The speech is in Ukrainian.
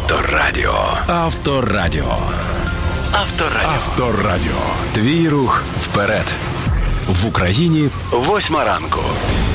Авторадіо. Авторадіо. Авторадіо. Твій рух вперед. В Україні 8 ранку.